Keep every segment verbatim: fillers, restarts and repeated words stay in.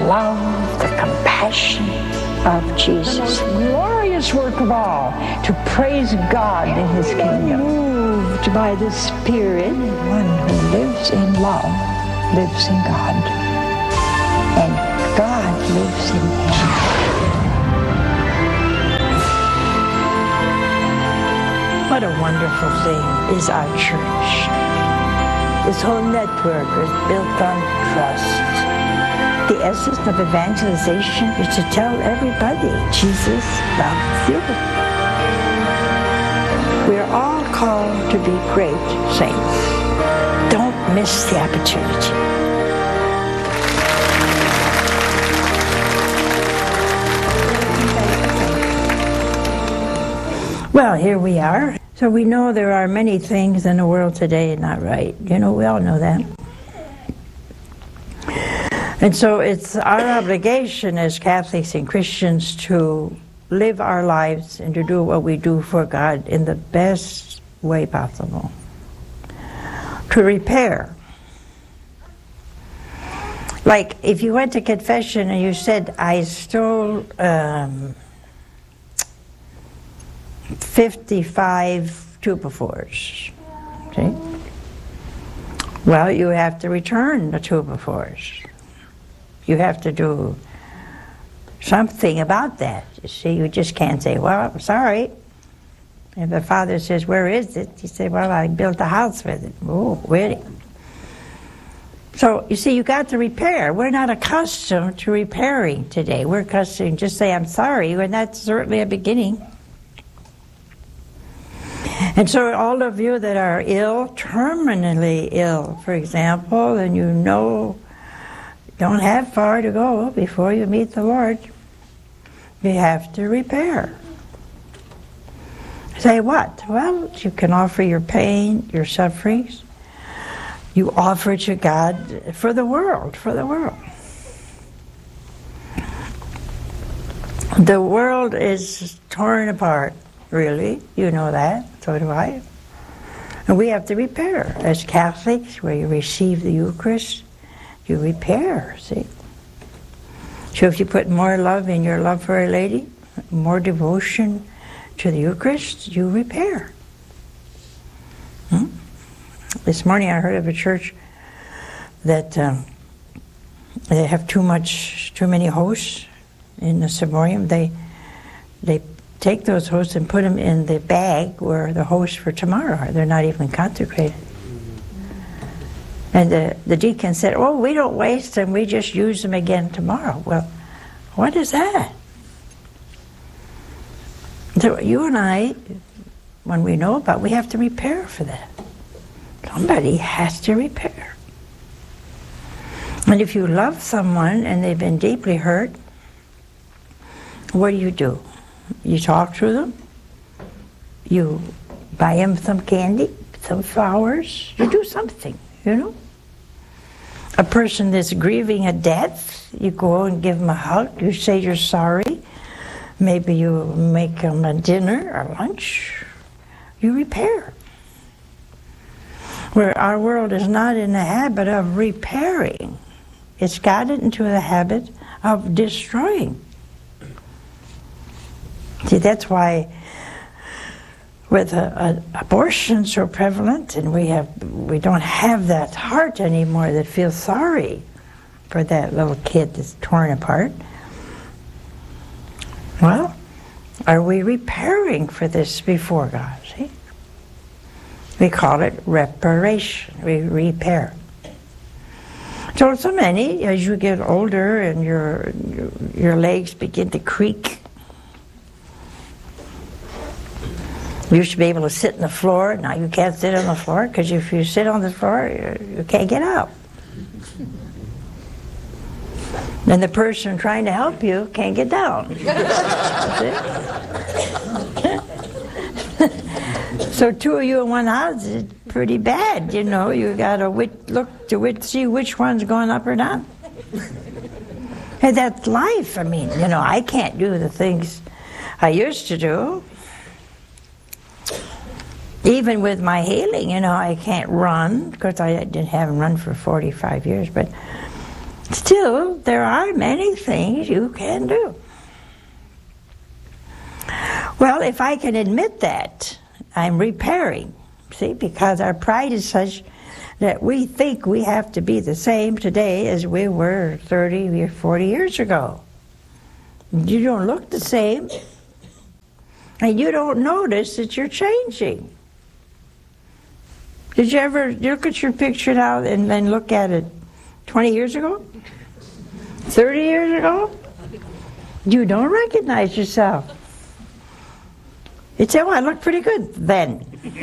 love, the compassion of Jesus. The most glorious work of all, to praise God in His kingdom. Moved by the Spirit, one who lives in love lives in God, and God lives in him. What a wonderful thing is our church. This whole network is built on trust. The essence of evangelization is to tell everybody Jesus loves you. We're all called to be great saints. Don't miss the opportunity. Well, here we are. So we know there are many things in the world today not right. You know, we all know that. And so it's our obligation as Catholics and Christians to live our lives and to do what we do for God in the best way possible. To repair. Like if you went to confession and you said, I stole um, fifty-five two-by-fours. See? Well, you have to return the two-by-fours. You have to do something about that. You see, you just can't say, well, I'm sorry. If the father says, where is it? You say, well, I built a house with it. Oh, really? So, you see, you got to repair. We're not accustomed to repairing today. We're accustomed to just say, I'm sorry, and that's certainly a beginning. And so all of you that are ill, terminally ill, for example, and you know don't have far to go before you meet the Lord, you have to repair. Say what? Well, you can offer your pain, your sufferings. You offer to God for the world, for the world. The world is torn apart, really. You know that, so do I. And we have to repair. As Catholics, where you receive the Eucharist, you repair, see? So if you put more love in your love for Our Lady, more devotion to the Eucharist, you repair. Hmm? This morning I heard of a church that um, they have too much, too many hosts in the ciborium. They, they take those hosts and put them in the bag where the hosts for tomorrow are. They're not even consecrated. And the, the deacon said, oh, we don't waste them, we just use them again tomorrow. Well, what is that? So you and I, when we know about it, we have to repair for that. Somebody has to repair. And if you love someone and they've been deeply hurt, what do you do? You talk to them, you buy them some candy, some flowers, you do something, you know? A person that's grieving a death, you go and give them a hug, you say you're sorry, maybe you make them a dinner or lunch, you repair. Where our world is not in the habit of repairing, it's gotten into the habit of destroying. See, that's why with a, a, abortion so prevalent, and we have we don't have that heart anymore that feels sorry for that little kid that's torn apart. Well, are we repairing for this before God? See, we call it reparation. We repair. So, so many, as you get older and your your, your legs begin to creak. You used to be able to sit on the floor. Now you can't sit on the floor because if you sit on the floor, you, you can't get up. And the person trying to help you can't get down. So two of you in one house is pretty bad, you know. You got to look to which, see which one's going up or down. And that's life. I mean, you know, I can't do the things I used to do. Even with my healing, you know, I can't run, because I didn't have run for forty-five years, but Still, there are many things you can do. Well, if I can admit that, I'm repairing. See, because our pride is such that we think we have to be the same today as we were thirty or forty years ago. You don't look the same, and you don't notice that you're changing. Did you ever look at your picture now and then look at it twenty years ago? thirty years ago? You don't recognize yourself. You'd say, well, I look pretty good then.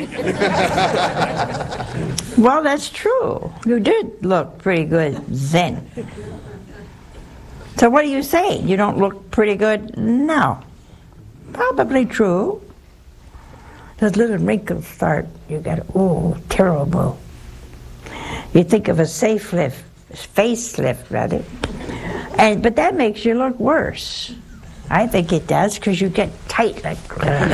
Well, that's true. You did look pretty good then. So what are you saying? You don't look pretty good now? Probably true. Those little wrinkles start, you get, oh, terrible. You think of a facelift, facelift rather, and but that makes you look worse. I think it does, because you get tight like.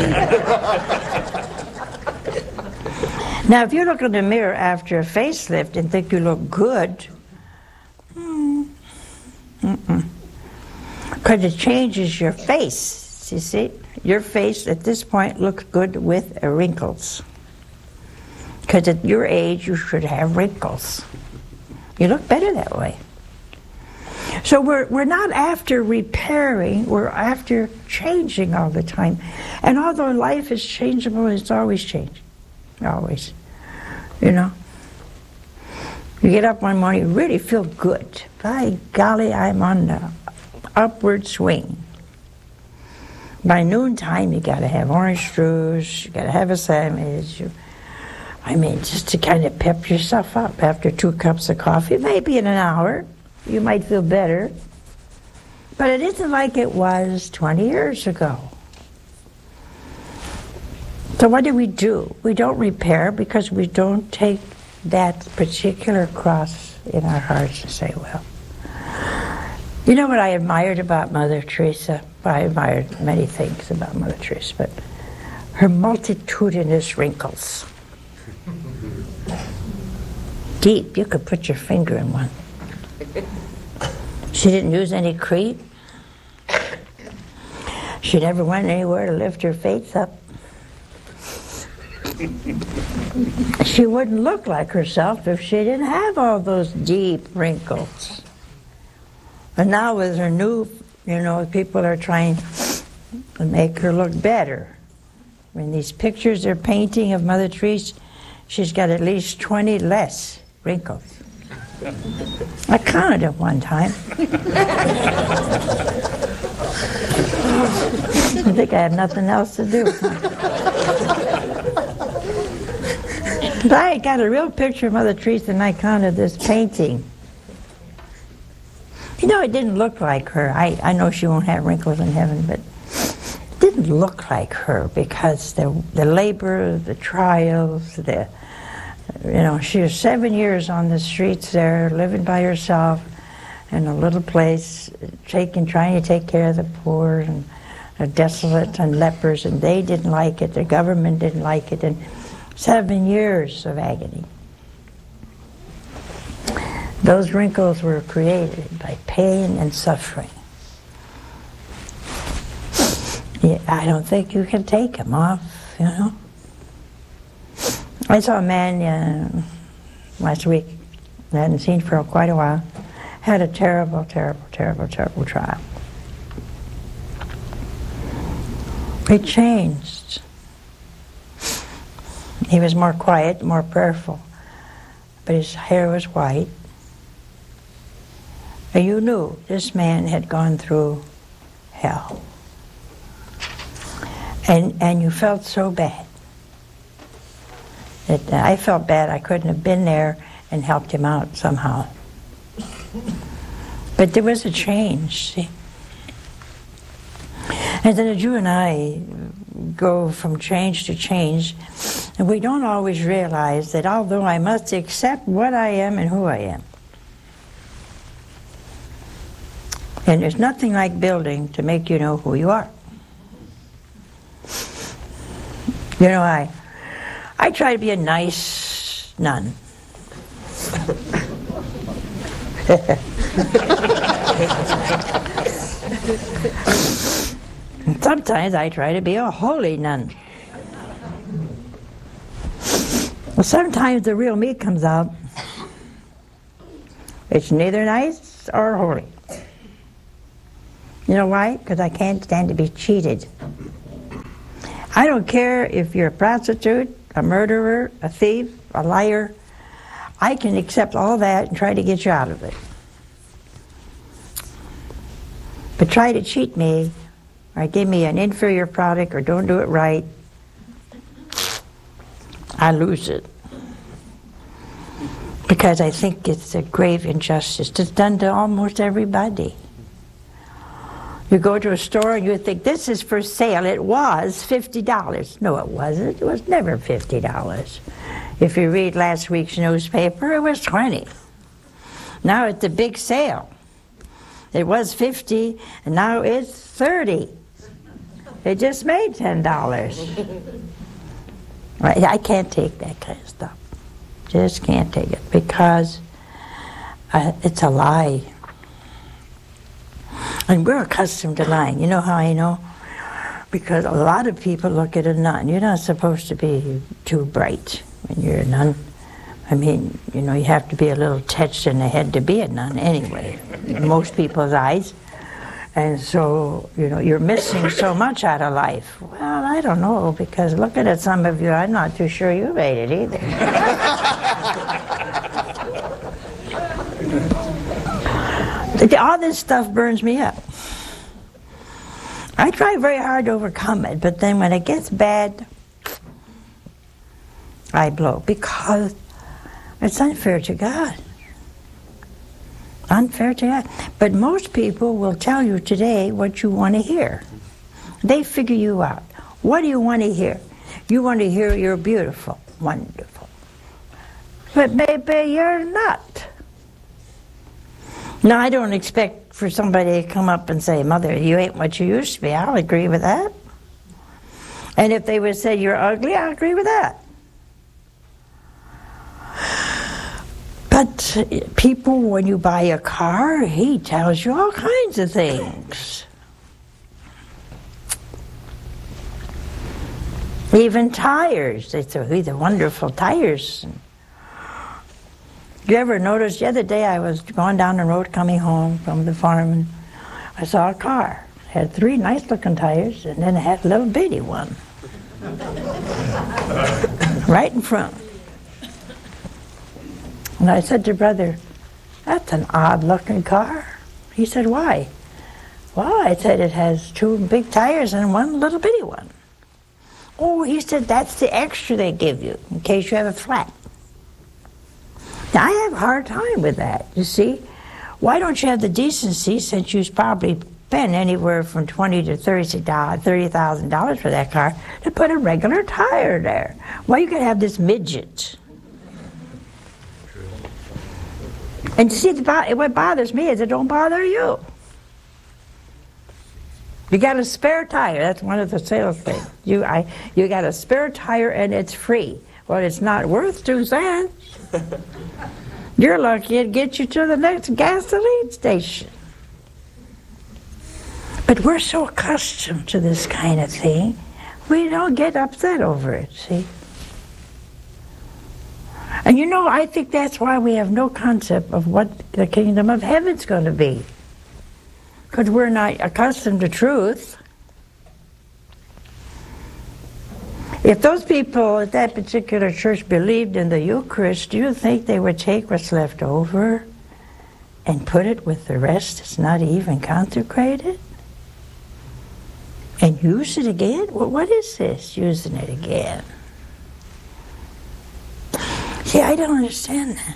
Now, if you look in the mirror after a facelift and think you look good, mm, mm-mm. Because it changes your face, you see? Your face at this point looks good with wrinkles. Because at your age, you should have wrinkles. You look better that way. So we're, we're not after repairing, we're after changing all the time. And although life is changeable, it's always changing. Always. You know? You get up one morning, you really feel good. By golly, I'm on the upward swing. By noontime, you gotta have orange juice, you gotta have a sandwich. You, I mean, just to kind of pep yourself up after two cups of coffee. Maybe in an hour, you might feel better. But it isn't like it was twenty years ago. So what do we do? We don't repair because we don't take that particular cross in our hearts and say, well, you know what I admired about Mother Teresa? Well, I admired many things about Mother Teresa, but her multitudinous wrinkles. Deep, you could put your finger in one. She didn't use any cream. She never went anywhere to lift her face up. She wouldn't look like herself if she didn't have all those deep wrinkles. And now with her new, you know, people are trying to make her look better. In these pictures they're painting of Mother Teresa, she's got at least twenty less wrinkles. I counted at one time. I think I had nothing else to do. But I got a real picture of Mother Teresa and I counted this painting. You know, it didn't look like her. I, I know she won't have wrinkles in heaven, but it didn't look like her because the, the labor, the trials, the, you know, she was seven years on the streets there, living by herself in a little place, taking, trying to take care of the poor and the desolate and lepers, and they didn't like it, the government didn't like it, and seven years of agony. Those wrinkles were created by pain and suffering. Yeah, I don't think you can take them off, you know. I saw a man uh, last week, I hadn't seen for quite a while, had a terrible, terrible, terrible, terrible trial. He changed. He was more quiet, more prayerful, but his hair was white. And you knew this man had gone through hell. And, and you felt so bad. That I felt bad I couldn't have been there and helped him out somehow. But there was a change, see. And then as you and I go from change to change, and we don't always realize that although I must accept what I am and who I am, and there's nothing like building to make you know who you are. You know, I I try to be a nice nun. And sometimes I try to be a holy nun. Well, sometimes the real me comes out. It's neither nice or holy. You know why? Because I can't stand to be cheated. I don't care if you're a prostitute, a murderer, a thief, a liar. I can accept all that and try to get you out of it. But try to cheat me, or give me an inferior product, or don't do it right, I lose it. Because I think it's a grave injustice. It's done to almost everybody. You go to a store and you think, this is for sale. It was fifty dollars. No, it wasn't. It was never fifty dollars. If you read last week's newspaper, it was twenty dollars. Now it's a big sale. It was fifty dollars, and now it's thirty dollars. They just made ten dollars. I can't take that kind of stuff. Just can't take it, because uh, it's a lie. And we're accustomed to lying. You know how I know? Because a lot of people look at a nun. You're not supposed to be too bright when you're a nun. I mean, you know, you have to be a little touched in the head to be a nun anyway, in most people's eyes. And so, you know, you're missing so much out of life. Well, I don't know, because looking at some of you, I'm not too sure you made it either. All this stuff burns me up. I try very hard to overcome it, but then when it gets bad, I blow, because it's unfair to God. Unfair to God. But most people will tell you today what you want to hear. They figure you out. What do you want to hear? You want to hear you're beautiful. Wonderful. But maybe you're not. Now, I don't expect for somebody to come up and say, Mother, you ain't what you used to be. I'll agree with that. And if they would say you're ugly, I'll agree with that. But people, when you buy a car, he tells you all kinds of things. Even tires. They say, these are wonderful tires. You ever notice, the other day I was going down the road coming home from the farm, and I saw a car. It had three nice looking tires, and then it had a little bitty one. Right in front. And I said to Brother, that's an odd looking car. He said, why? Well, I said, it has two big tires and one little bitty one. Oh, he said, that's the extra they give you in case you have a flat. Now, I have a hard time with that, you see. Why don't you have the decency, since you've probably spent anywhere from twenty to thirty thousand dollars for that car, to put a regular tire there? Why you could have this midget? And see, what bothers me is it don't bother you. You got a spare tire. That's one of the sales things. You, I, you got a spare tire and it's free. Well, it's not worth two cents. You're lucky it gets you to the next gasoline station. But we're so accustomed to this kind of thing, we don't get upset over it, see? And you know, I think that's why we have no concept of what the kingdom of heaven's going to be. Because we're not accustomed to truth. If those people at that particular church believed in the Eucharist, do you think they would take what's left over and put it with the rest that's not even consecrated? And use it again? Well, what is this, using it again? See, I don't understand that.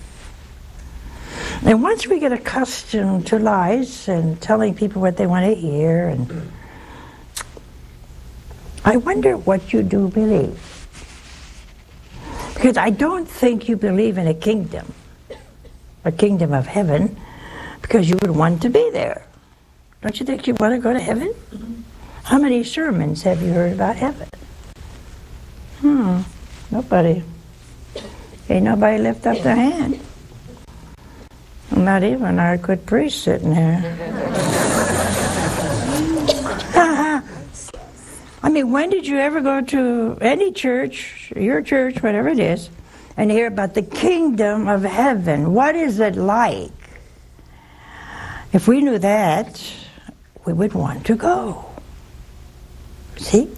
And once we get accustomed to lies and telling people what they want to hear, and I wonder what you do believe. Because I don't think you believe in a kingdom, a kingdom of heaven, because you would want to be there. Don't you think you want to go to heaven? Mm-hmm. How many sermons have you heard about heaven? Hmm, nobody. Ain't nobody lift up their hand. Not even our good priest sitting here. I mean, when did you ever go to any church, your church, whatever it is, and hear about the kingdom of heaven? What is it like? If we knew that, we would want to go. See?